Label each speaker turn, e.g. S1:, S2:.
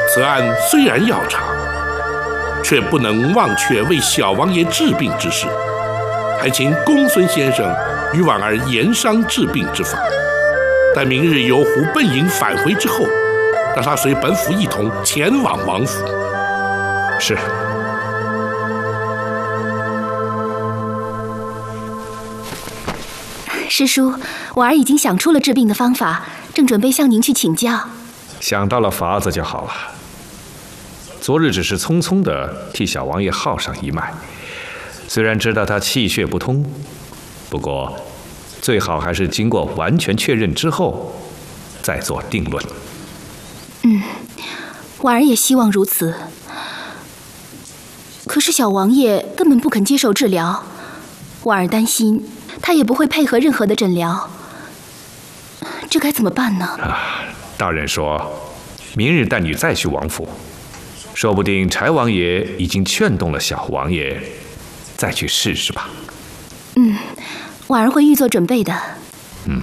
S1: 此案虽然要查，却不能忘却为小王爷治病之事，还请公孙先生与婉儿研商治病之法。待明日由胡奔营返回之后，让他随本府一同前往王府。
S2: 是。
S3: 师叔，婉儿已经想出了治病的方法，正准备向您去请教。
S2: 想到了法子就好了。昨日只是匆匆地替小王爷号上一脉，虽然知道他气血不通，不过最好还是经过完全确认之后再做定论。
S3: 婉儿也希望如此。可是小王爷根本不肯接受治疗，婉儿担心他也不会配合任何的诊疗，这该怎么办呢？
S2: 大人说，明日带你再去王府，说不定柴王爷已经劝动了小王爷，再去试试吧。
S3: 婉儿会预做准备的。